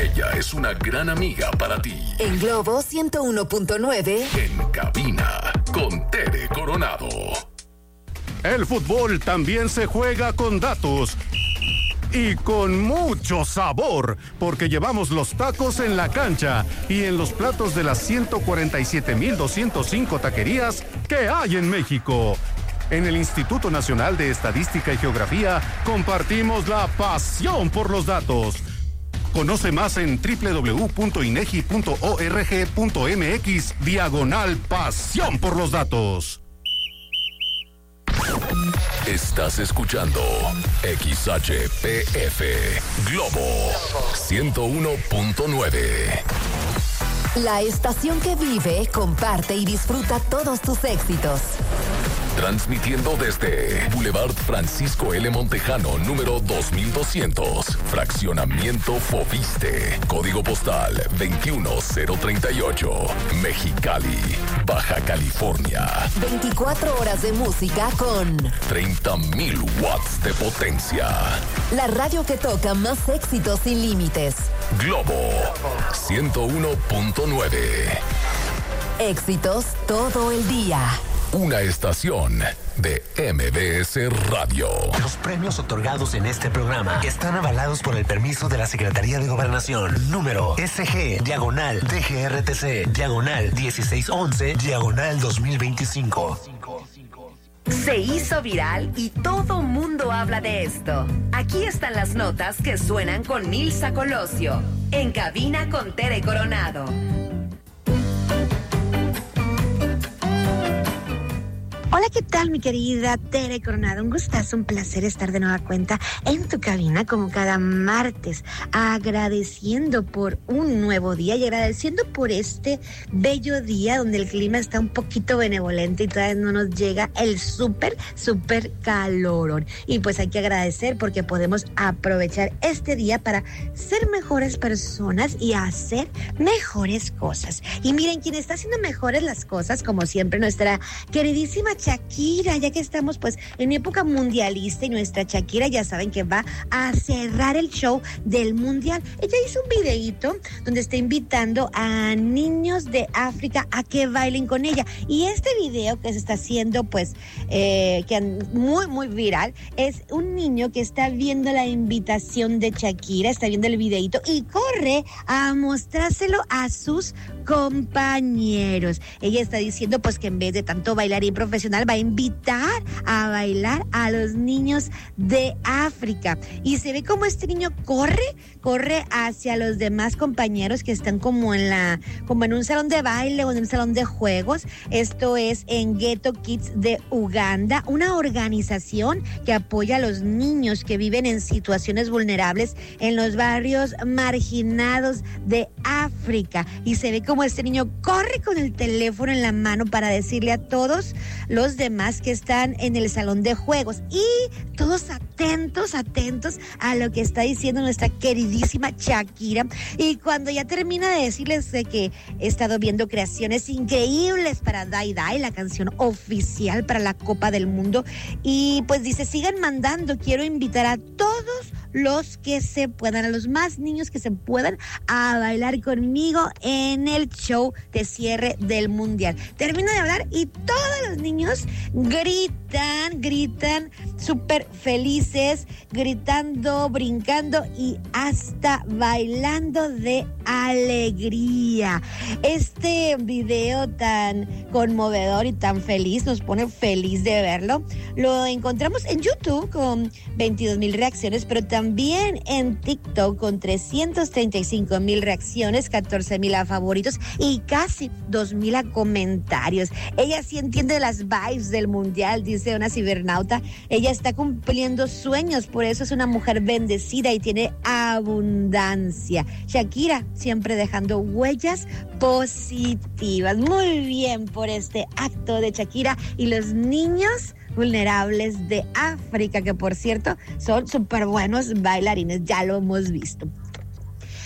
Ella es una gran amiga para ti. En Globo 101.9. En cabina, con Tere Coronado. El fútbol también se juega con datos. Y con mucho sabor, porque llevamos los tacos en la cancha y en los platos de las 147,205 taquerías que hay en México. En el Instituto Nacional de Estadística y Geografía compartimos la pasión por los datos. Conoce más en www.inegi.org.mx/pasión por los datos. Estás escuchando XHPF Globo 101.9. La estación que vive, comparte y disfruta todos tus éxitos. Transmitiendo desde Boulevard Francisco L. Montejano, número 2200, Fraccionamiento Foviste, Código Postal 21038, Mexicali, Baja California. 24 horas de música con 30,000 watts de potencia. La radio que toca más éxitos sin límites. Globo 101.9. Éxitos todo el día. Una estación de MBS Radio. Los premios otorgados en este programa están avalados por el permiso de la Secretaría de Gobernación. Número SG/DGRTC/1611/2025. Se hizo viral y todo mundo habla de esto. Aquí están las notas que suenan con Nilsa Colosio. En cabina con Tere Coronado. Hola, ¿qué tal, mi querida Tere Coronado? Un gustazo, un placer estar de nueva cuenta en tu cabina como cada martes, agradeciendo por un nuevo día y agradeciendo por este bello día donde el clima está un poquito benevolente y todavía no nos llega el súper calorón. Y pues hay que agradecer porque podemos aprovechar este día para ser mejores personas y hacer mejores cosas. Y miren, quien está haciendo mejores las cosas, como siempre, nuestra queridísima Shakira, ya que estamos pues en época mundialista y nuestra Shakira ya saben que va a cerrar el show del mundial. Ella hizo un videíto donde está invitando a niños de África a que bailen con ella, y este video que se está haciendo pues muy viral es un niño que está viendo la invitación de Shakira, está viendo el videíto y corre a mostrárselo a sus compañeros. Ella está diciendo pues que en vez de tanto bailarín profesional va a invitar a bailar a los niños de África, y se ve como este niño corre hacia los demás compañeros que están como en un salón de baile o en un salón de juegos. Esto es en Ghetto Kids de Uganda, una organización que apoya a los niños que viven en situaciones vulnerables en los barrios marginados de África, y se ve como este niño corre con el teléfono en la mano para decirle a todos los demás que están en el salón de juegos, y todos atentos a lo que está diciendo nuestra queridísima Shakira. Y cuando ya termina de decirles de que he estado viendo creaciones increíbles para Die Die, la canción oficial para la Copa del Mundo, y pues dice, sigan mandando, quiero invitar a todos los que se puedan, a los más niños que se puedan, a bailar conmigo en el show de cierre del mundial. Termino de hablar y todos los niños gritan súper felices, gritando, brincando y hasta bailando de alegría. Este video tan conmovedor y tan feliz nos pone feliz de verlo. Lo encontramos en YouTube con 22,000 reacciones, pero también en TikTok con 335,000 reacciones, 14,000 a favoritos y casi 2,000 a comentarios. Ella sí entiende las vibes del mundial, dice una cibernauta. Ella está cumpliendo sueños, por eso es una mujer bendecida y tiene abundancia. Shakira siempre dejando huellas positivas. Muy bien por este acto de Shakira y los niños vulnerables de África, que por cierto son súper buenos bailarines, ya lo hemos visto.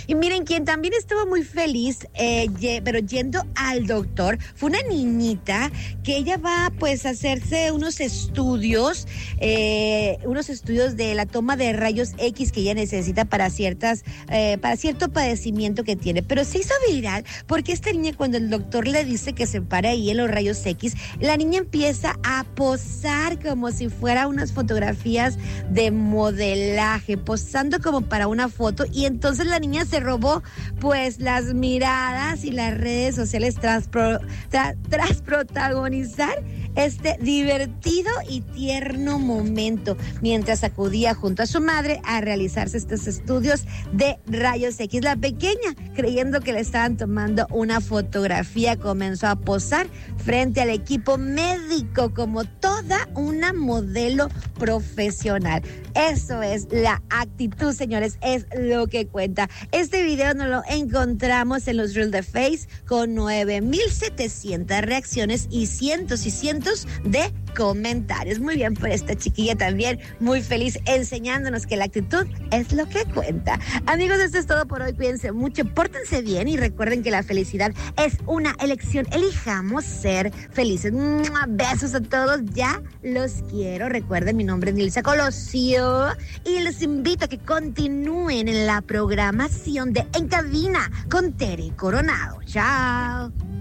Y miren, quien también estuvo muy feliz, pero yendo al doctor, fue una niñita que ella va pues a hacerse unos estudios de la toma de rayos X que ella necesita para cierto padecimiento que tiene. Pero se hizo viral porque esta niña, cuando el doctor le dice que se pare ahí en los rayos X, la niña empieza a posar como si fuera unas fotografías de modelaje, posando como para una foto, y entonces la niña se robó pues las miradas y las redes sociales tras protagonizar este divertido y tierno momento, mientras acudía junto a su madre a realizarse estos estudios de rayos X. La pequeña, creyendo que le estaban tomando una fotografía, comenzó a posar frente al equipo médico como toda una modelo profesional. Eso es la actitud, señores, es lo que cuenta. Este video nos lo encontramos en los Reels de Face con 9,700 reacciones y cientos de comentarios. Muy bien por esta chiquilla también, muy feliz, enseñándonos que la actitud es lo que cuenta. Amigos, esto es todo por hoy. Cuídense mucho, pórtense bien y recuerden que la felicidad es una elección. Elijamos ser felices. Besos a todos, ya los quiero. Recuerden, mi nombre es Nilsa Colosio y les invito a que continúen en la programación de En Cabina con Tere Coronado. Chao.